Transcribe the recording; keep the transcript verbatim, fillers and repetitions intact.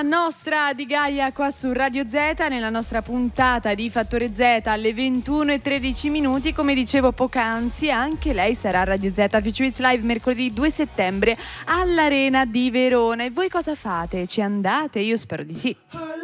Nostra di Gaia qua su Radio Z, nella nostra puntata di Fattore Z alle ventuno e tredici minuti. Come dicevo poc'anzi, anche lei sarà a Radio Z Futurist Live mercoledì due settembre all'Arena di Verona. E voi cosa fate? Ci andate? Io spero di sì.